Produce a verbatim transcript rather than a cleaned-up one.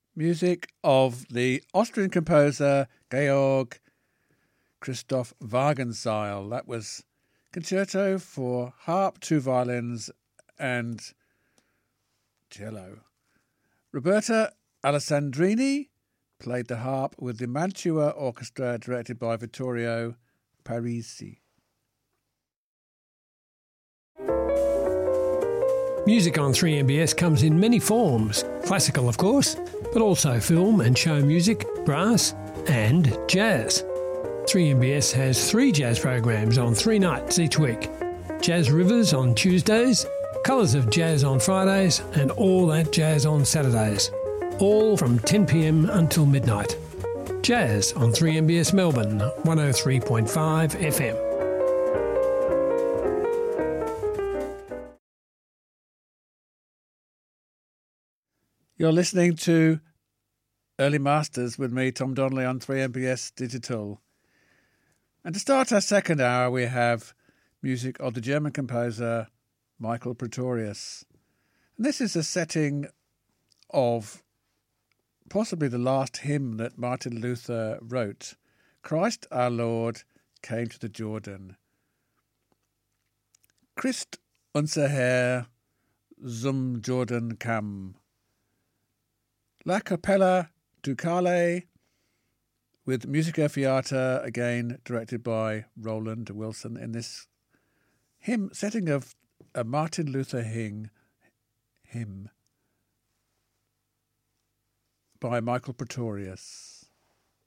Music of the Austrian composer Georg Christoph Wagenseil. That was concerto for harp, two violins and cello. Roberta Alessandrini played the harp with the Mantua Orchestra directed by Vittorio Parisi. Music on three M B S comes in many forms. Classical, of course, but also film and show music, brass and jazz. three M B S has three jazz programs on three nights each week. Jazz Rivers on Tuesdays, Colours of Jazz on Fridays and All That Jazz on Saturdays. All from ten p m until midnight. Jazz on three M B S Melbourne, one oh three point five F M. You're listening to Early Masters with me, Tom Donnelly, on three M B S Digital. And to start our second hour, we have music of the German composer Michael Praetorius. And this is a setting of possibly the last hymn that Martin Luther wrote. Christ our Lord came to the Jordan. Christ unser Herr zum Jordan kam. La Capella Ducale with Musica Fiata, again directed by Roland Wilson, in this hymn, setting of a Martin Luther hymn, hymn by Michael Praetorius.